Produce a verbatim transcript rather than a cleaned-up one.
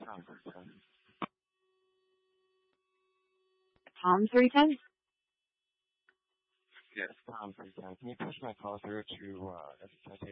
Tom three ten. Tom three ten? Yes, Tom three ten. Can you push my call through to uh, S S